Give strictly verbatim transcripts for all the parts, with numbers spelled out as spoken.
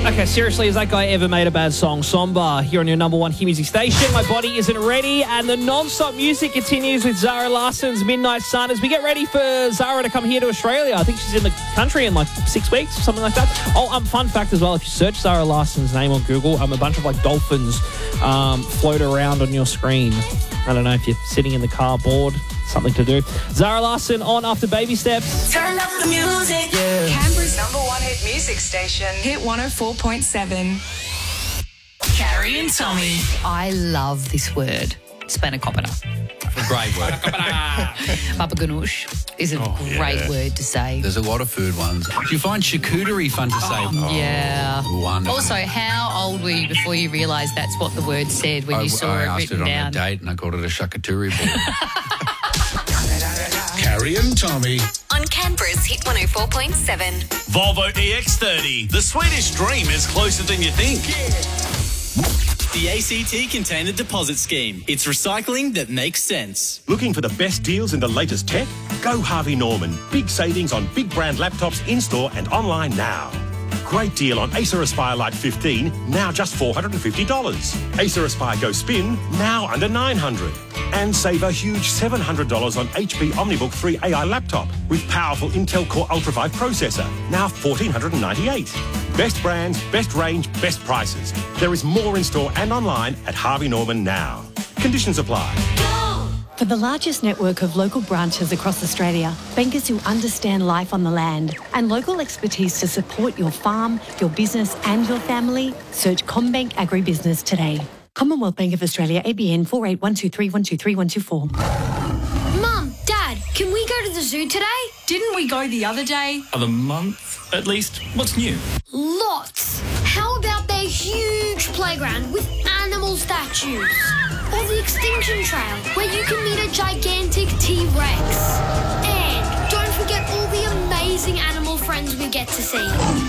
Okay, seriously, has that guy ever made a bad song? Somba, here on your number one hit music station. My body isn't ready, and the non-stop music continues with Zara Larsson's Midnight Sun as we get ready for Zara to come here to Australia. I think she's in the country in like six weeks or something like that. Oh, um, fun fact as well, if you search Zara Larsson's name on Google, um, a bunch of like dolphins um, float around on your screen. I don't know if you're sitting in the car bored, something to do. Zara Larsson on After Baby Steps. Turn up the music. Yeah. Canberra's number one hit music station. Hit one oh four point seven. Carrie and Tommy. I love this word, spanakopita. Great word. Papa ganoush is a Oh, great yeah. word to say. There's a lot of food ones. Do you find charcuterie fun to say? Oh, Yeah. wonderful. Also, how old were you before you realised that's what the word said when I, you saw I it asked written it on down? a date and I called it a charcuterie board. Carrie and Tommy. On Canberra's Hit one oh four point seven. Volvo E X thirty. The Swedish dream is closer than you think. The A C T Container Deposit Scheme. It's recycling that makes sense. Looking for the best deals in the latest tech? Go Harvey Norman. Big savings on big brand laptops in-store and online now. Great deal on Acer Aspire Lite fifteen, now just four hundred fifty dollars. Acer Aspire Go Spin, now under nine hundred dollars. And save a huge seven hundred dollars on H P OmniBook three A I laptop with powerful Intel Core Ultra five processor, now one thousand four hundred ninety-eight dollars. Best brands, best range, best prices. There is more in store and online at Harvey Norman now. Conditions apply. For the largest network of local branches across Australia, bankers who understand life on the land and local expertise to support your farm, your business and your family, search CommBank Agribusiness today. Commonwealth Bank of Australia, A B N four eight one two three one two three one two four. Mum, Dad, can we go to the zoo today? Didn't we go the other day? Of a month, at least. What's new? Lots. How about their huge playground with animal statues? Or the Extinction Trail, where you can meet a gigantic T-Rex. And don't forget all the amazing animal friends we get to see.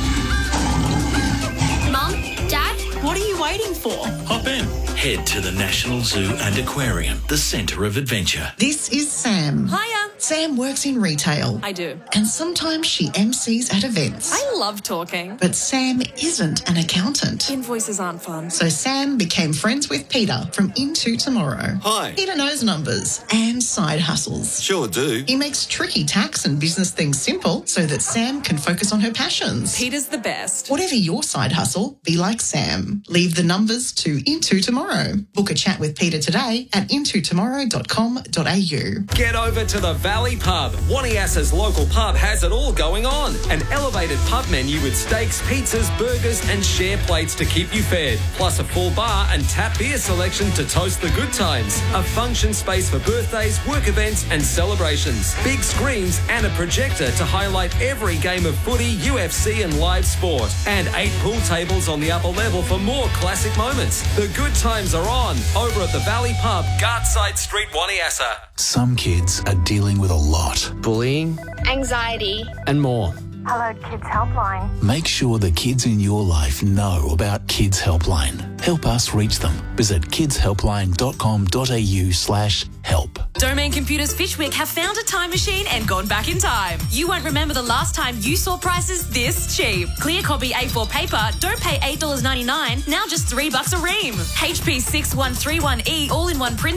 Mum, Dad? What are you waiting for? Hop in. Head to the National Zoo and Aquarium, the centre of adventure. This is Sam. Hiya. Sam works in retail. I do. And sometimes she M Cs at events. I love talking. But Sam isn't an accountant. Invoices aren't fun. So Sam became friends with Peter from Into Tomorrow. Hi. Peter knows numbers and side hustles. Sure do. He makes tricky tax and business things simple so that Sam can focus on her passions. Peter's the best. Whatever your side hustle, be like Sam. Leave the numbers to Into Tomorrow. Book a chat with Peter today at into tomorrow dot com dot a u. Get over to the Valley Pub. Waniassa's local pub has it all going on. An elevated pub menu with steaks, pizzas, burgers and share plates to keep you fed. Plus a full bar and tap beer selection to toast the good times. A function space for birthdays, work events and celebrations. Big screens and a projector to highlight every game of footy, U F C and live sport. And eight pool tables on the upper level for more classic moments. The good times are on over at the Valley Pub, Gartside Street, Waniassa. Some kids are dealing with a lot. Bullying Anxiety. and more. Hello, Kids Helpline. Make sure the kids in your life know about Kids Helpline. Help us reach them. Visit kidshelpline dot com dot a u slash help. Domain Computers Fishwick have found a time machine and gone back in time. You won't remember the last time you saw prices this cheap. Clear copy A four paper, don't pay eight dollars ninety-nine, now just three bucks a ream. H P six one three one E all-in-one print